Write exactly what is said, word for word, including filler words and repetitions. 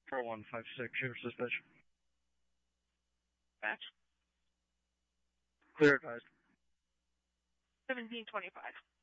four one five six, here's dispatch. Batch. Clear advised. seventeen twenty-five.